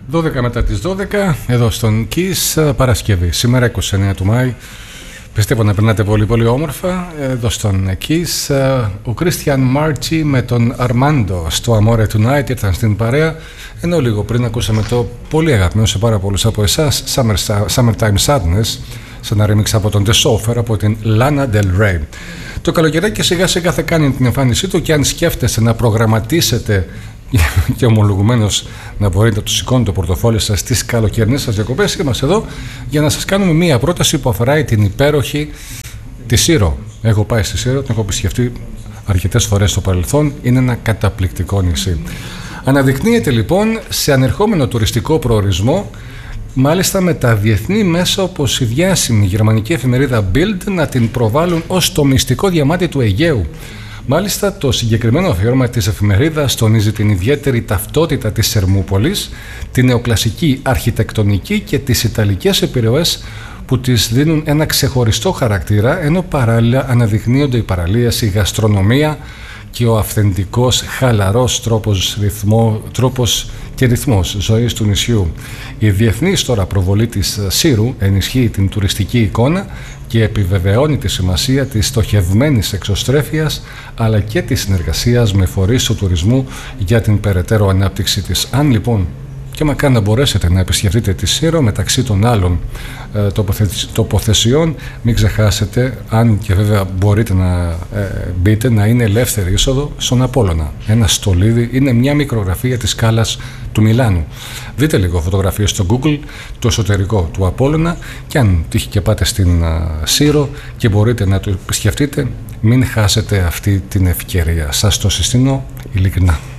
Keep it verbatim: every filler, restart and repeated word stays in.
δώδεκα μετά τις δώδεκα, εδώ στον Kiss, Παρασκευή, σήμερα είκοσι εννέα του Μάη. Πιστεύω να περνάτε πολύ πολύ όμορφα εδώ στον Kiss. Ο Christian Marchi με τον Armando στο Amore Tonight ήρθαν στην παρέα, ενώ λίγο πριν ακούσαμε το πολύ αγαπημένο σε πάρα πολλούς από εσάς Summer, Summertime Sadness, σε ένα remix από τον The Sofer από την Lana Del Rey. Το καλοκαιράκι σιγά σιγά θα κάνει την εμφάνισή του, και αν σκέφτεστε να προγραμματίσετε και ομολογουμένως να μπορείτε να του σηκώνετε το πορτοφόλι σας στις καλοκαιρινές σας διακοπές, είμαστε εδώ για να σας κάνουμε μία πρόταση που αφορά την υπέροχη τη Σύρο. Έχω πάει στη Σύρο, την έχω επισκεφτεί αρκετές φορές στο παρελθόν, είναι ένα καταπληκτικό νησί. Αναδεικνύεται λοιπόν σε ανερχόμενο τουριστικό προορισμό, μάλιστα με τα διεθνή μέσα όπως η διάσημη γερμανική εφημερίδα Bild να την προβάλλουν ως το μυστικό διαμάτι του Αιγαίου. Μάλιστα, το συγκεκριμένο αφιέρωμα της εφημερίδας τονίζει την ιδιαίτερη ταυτότητα της Ερμούπολης, την νεοκλασική αρχιτεκτονική και τις ιταλικές επιρροές που της δίνουν ένα ξεχωριστό χαρακτήρα, ενώ παράλληλα αναδεικνύονται η παραλίαση, η γαστρονομία και ο αυθεντικός χαλαρός τρόπος, ρυθμό, τρόπος και ρυθμός ζωής του νησιού. Η διεθνής τώρα προβολή της Σύρου ενισχύει την τουριστική εικόνα και επιβεβαιώνει τη σημασία της στοχευμένης εξωστρέφειας αλλά και της συνεργασίας με φορείς του τουρισμού για την περαιτέρω ανάπτυξη της. Αν λοιπόν και μακάρι να μπορέσετε να επισκεφτείτε τη Σύρο μεταξύ των άλλων ε, τοποθεσιών, μην ξεχάσετε, αν και βέβαια μπορείτε να ε, μπείτε, να είναι ελεύθερη είσοδο στον Απόλλωνα. Ένα στολίδι, είναι μια μικρογραφία της σκάλας του Μιλάνου. Δείτε λίγο φωτογραφίες στο Google, το εσωτερικό του Απόλλωνα, και αν τύχει και πάτε στην uh, Σύρο και μπορείτε να το επισκεφτείτε, μην χάσετε αυτή την ευκαιρία. Σας το συστήνω ειλικρινά.